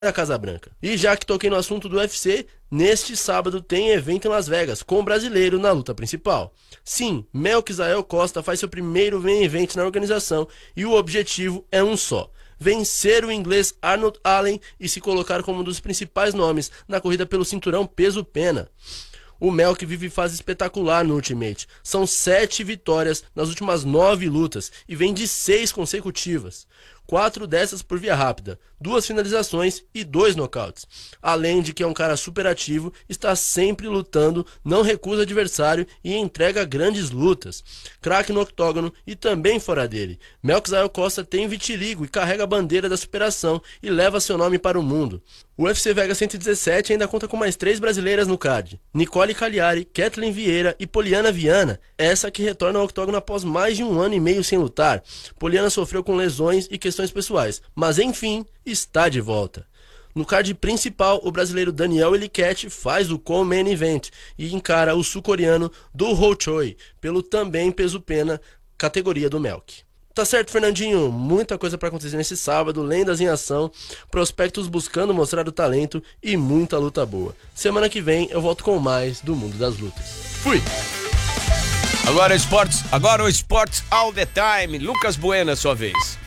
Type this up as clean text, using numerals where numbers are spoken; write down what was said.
da Casa Branca. E já que toquei no assunto do UFC, neste sábado tem evento em Las Vegas, com o brasileiro na luta principal. Sim, Melk Israel Costa faz seu primeiro main event na organização e o objetivo é um só: vencer o inglês Arnold Allen e se colocar como um dos principais nomes na corrida pelo cinturão peso-pena. O Melk vive fase espetacular no Ultimate. São 7 vitórias nas últimas 9 lutas e vem de 6 consecutivas. 4 dessas por via rápida, 2 finalizações e 2 nocautes. Além de que é um cara super ativo, está sempre lutando, não recusa adversário e entrega grandes lutas. Craque no octógono e também fora dele. Melk Israel Costa tem vitiligo e carrega a bandeira da superação e leva seu nome para o mundo. O UFC Vegas 117 ainda conta com mais 3 brasileiras no card: Nicole Cagliari, Kathleen Vieira e Poliana Viana, essa que retorna ao octógono após mais de 1 ano e meio sem lutar. Poliana sofreu com lesões e questões pessoais, mas enfim, está de volta. No card principal, o brasileiro Daniel Eliquete faz o co-main event e encara o sul-coreano Do Ho Choi pelo também peso-pena, categoria do Melk. Tá certo, Fernandinho? Muita coisa para acontecer nesse sábado, lendas em ação, prospectos buscando mostrar o talento e muita luta boa. Semana que vem eu volto com mais do mundo das lutas. Fui! Agora o esportes all the time. Lucas Bueno, sua vez.